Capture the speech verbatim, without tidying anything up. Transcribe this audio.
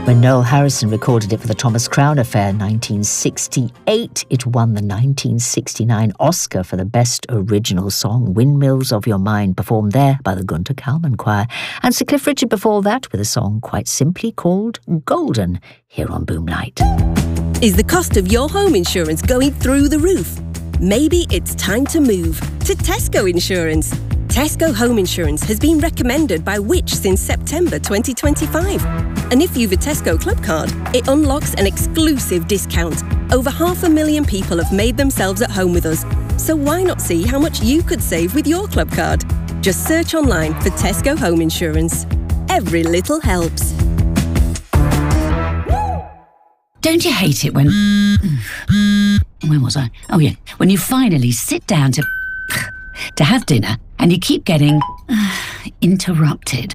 When Noel Harrison recorded it for the Thomas Crown Affair in nineteen sixty-eight, it won the nineteen sixty-nine Oscar for the Best Original Song, Windmills of Your Mind, performed there by the Gunter Kalman Choir. And Sir Cliff Richard before that with a song quite simply called Golden, here on Boomlight. Is the cost of your home insurance going through the roof? Maybe it's time to move to Tesco Insurance. Tesco Home Insurance has been recommended by Which since September twenty twenty-five. And if you've a Tesco Club card, it unlocks an exclusive discount. Over half a million people have made themselves at home with us. So why not see how much you could save with your club card? Just search online for Tesco Home Insurance. Every little helps. Don't you hate it when... Where was I? Oh yeah, when you finally sit down to... to have dinner and you keep getting... interrupted.